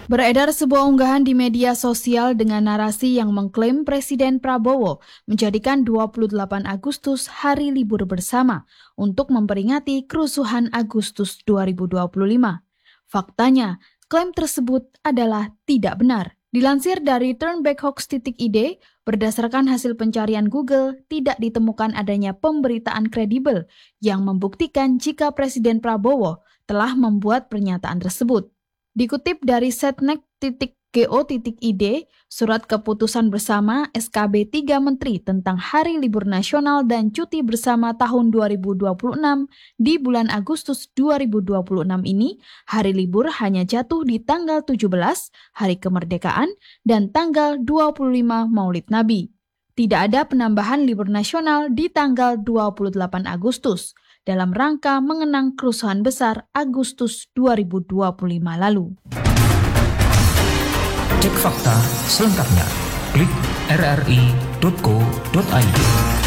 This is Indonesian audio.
Beredar sebuah unggahan di media sosial dengan narasi yang mengklaim Presiden Prabowo menjadikan 28 Agustus hari libur bersama untuk memperingati kerusuhan Agustus 2025. Faktanya, klaim tersebut adalah tidak benar. Dilansir dari turnbackhoax.id, berdasarkan hasil pencarian Google, tidak ditemukan adanya pemberitaan kredibel yang membuktikan jika Presiden Prabowo telah membuat pernyataan tersebut. Dikutip dari setnek.go.id, Surat Keputusan Bersama SKB 3 Menteri tentang Hari Libur Nasional dan Cuti Bersama tahun 2026 di bulan Agustus 2026 ini, hari libur hanya jatuh di tanggal 17, Hari Kemerdekaan, dan tanggal 25 Maulid Nabi. Tidak ada penambahan libur nasional di tanggal 28 Agustus dalam rangka mengenang kerusuhan besar Agustus 2025 lalu. Cek fakta selengkapnya. Klik rri.co.id.